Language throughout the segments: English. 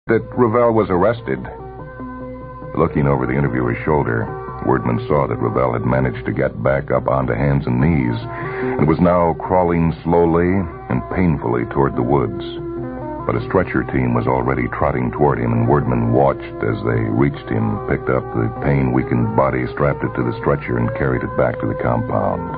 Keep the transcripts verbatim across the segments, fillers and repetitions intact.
that Ravel was arrested. Looking over the interviewer's shoulder, Wordman saw that Ravel had managed to get back up onto hands and knees and was now crawling slowly and painfully toward the woods. But a stretcher team was already trotting toward him, and Wordman watched as they reached him, picked up the pain-weakened body, strapped it to the stretcher, and carried it back to the compound.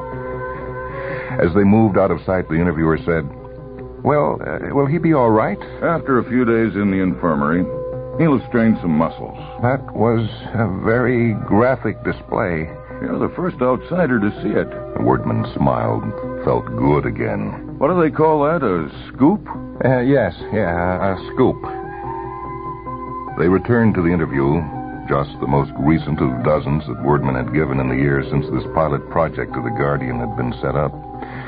As they moved out of sight, the interviewer said, Well, uh, will he be all right? After a few days in the infirmary, he'll have strained some muscles. That was a very graphic display. You're the first outsider to see it. Wordman smiled and felt good again. What do they call that, a scoop? Uh, yes, yeah, a scoop. They returned to the interview, just the most recent of dozens that Wordman had given in the years since this pilot project of the Guardian had been set up.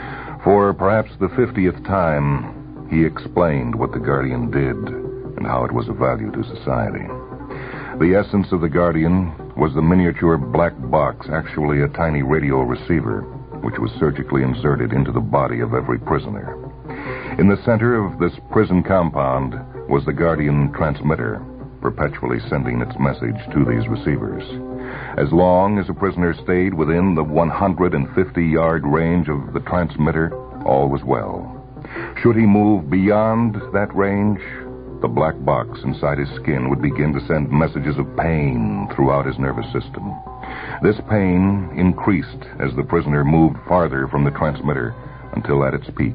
For perhaps the fiftieth time, he explained what the Guardian did and how it was of value to society. The essence of the Guardian was the miniature black box, actually a tiny radio receiver, which was surgically inserted into the body of every prisoner. In the center of this prison compound was the Guardian transmitter, perpetually sending its message to these receivers. As long as a prisoner stayed within the one hundred fifty yard range of the transmitter, all was well. Should he move beyond that range, the black box inside his skin would begin to send messages of pain throughout his nervous system. This pain increased as the prisoner moved farther from the transmitter until at its peak,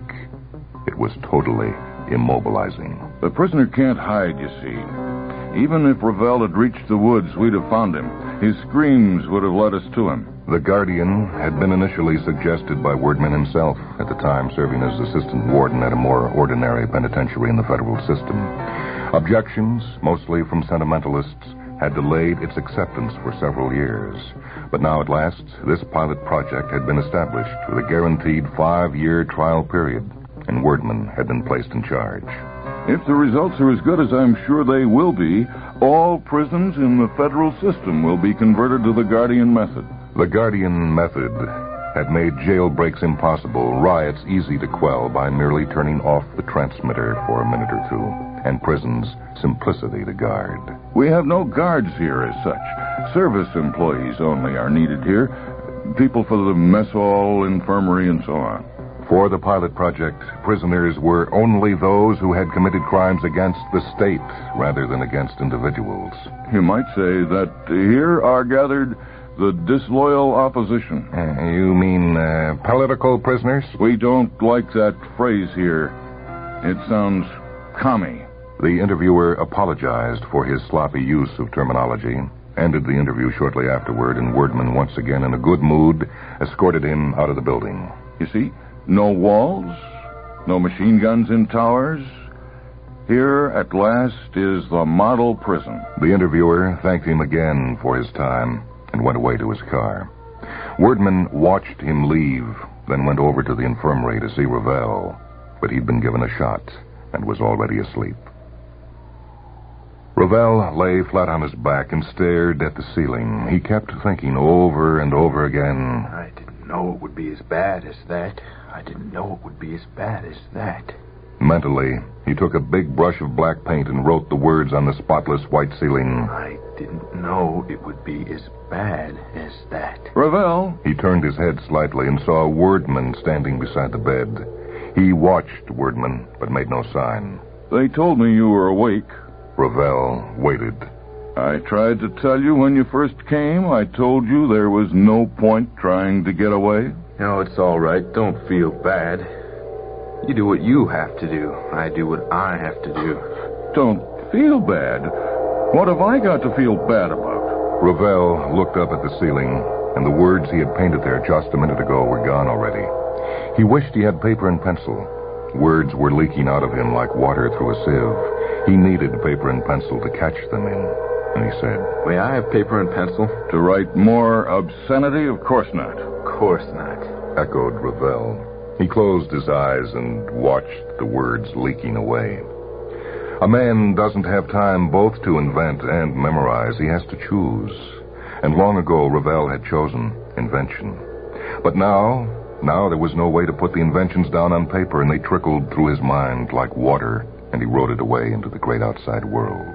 it was totally immobilizing. The prisoner can't hide, you see. Even if Ravel had reached the woods, we'd have found him. His screams would have led us to him. The Guardian had been initially suggested by Wordman himself, at the time serving as assistant warden at a more ordinary penitentiary in the federal system. Objections, mostly from sentimentalists, had delayed its acceptance for several years. But now at last, this pilot project had been established with a guaranteed five-year trial period, and Wordman had been placed in charge. If the results are as good as I'm sure they will be, all prisons in the federal system will be converted to the Guardian method. The Guardian method had made jailbreaks impossible, riots easy to quell by merely turning off the transmitter for a minute or two, and prisons' simplicity to guard. We have no guards here as such. Service employees only are needed here. People for the mess hall, infirmary, and so on. For the pilot project, prisoners were only those who had committed crimes against the state rather than against individuals. You might say that here are gathered the disloyal opposition. Uh, you mean uh, political prisoners? We don't like that phrase here. It sounds commie. The interviewer apologized for his sloppy use of terminology, ended the interview shortly afterward, and Wordman, once again in a good mood, escorted him out of the building. You see? No walls, no machine guns in towers. Here, at last, is the model prison. The interviewer thanked him again for his time and went away to his car. Wordman watched him leave, then went over to the infirmary to see Ravel, but he'd been given a shot and was already asleep. Ravel lay flat on his back and stared at the ceiling. He kept thinking over and over again. I didn't know it would be as bad as that. I didn't know it would be as bad as that. Mentally, he took a big brush of black paint and wrote the words on the spotless white ceiling. I didn't know it would be as bad as that. Ravel? He turned his head slightly and saw Wordman standing beside the bed. He watched Wordman, but made no sign. They told me you were awake. Ravel waited. I tried to tell you when you first came. I told you there was no point trying to get away. No, it's all right. Don't feel bad. You do what you have to do. I do what I have to do. Don't feel bad? What have I got to feel bad about? Ravel looked up at the ceiling, and the words he had painted there just a minute ago were gone already. He wished he had paper and pencil. Words were leaking out of him like water through a sieve. He needed paper and pencil to catch them in. And he said, May I have paper and pencil? To write more obscenity? Of course not. Of course not. Echoed Ravel. He closed his eyes and watched the words leaking away. A man doesn't have time both to invent and memorize. He has to choose. And long ago, Ravel had chosen invention. But now, now there was no way to put the inventions down on paper, and they trickled through his mind like water, and he wrote it away into the great outside world.